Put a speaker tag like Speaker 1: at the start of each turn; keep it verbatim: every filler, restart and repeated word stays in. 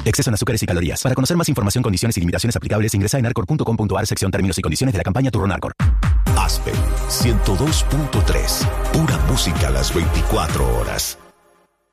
Speaker 1: Exceso en azúcares y calorías. Para conocer más información, condiciones y limitaciones aplicables, ingresa en arcor punto com punto a r, sección términos y condiciones de la campaña Turrón Arcor.
Speaker 2: Aspen ciento dos punto tres. Pura música a las veinticuatro horas.